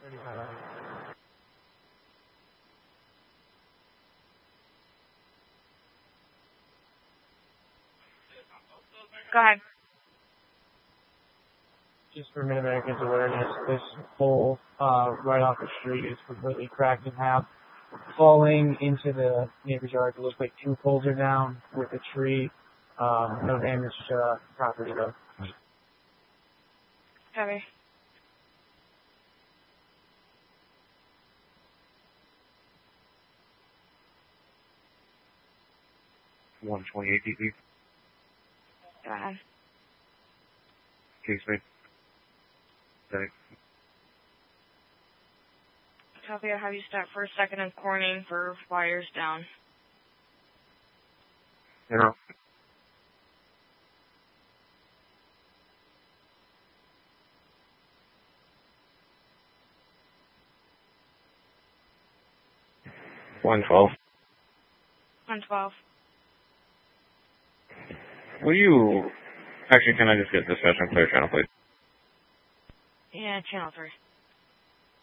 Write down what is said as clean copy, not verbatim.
Go ahead. Just for Mid-America's awareness, this pole right off the street is completely cracked in half. Falling into the neighbor's yard, it looks like 2 poles are down with a tree. No damage to property though. Copy. $128 DP. Go ahead. Case made. Thanks. Copy. I'll have you stop for a second and corning for wires down. Yeah. $112. 112. Will you... Actually, can I just get dispatch on clear channel, please? Yeah, channel 3.